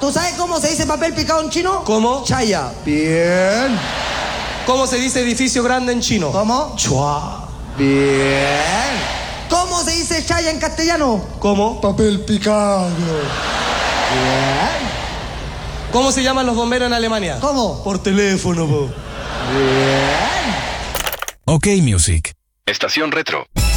¿Tú sabes cómo se dice papel picado en chino? ¿Cómo? Chaya. Bien. ¿Cómo se dice edificio grande en chino? ¿Cómo? Chua. Bien. ¿Cómo se dice chaya en castellano? ¿Cómo? Papel picado. Bien. ¿Cómo se llaman los bomberos en Alemania? ¿Cómo? Por teléfono, po. Bien. OK Music. Estación Retro.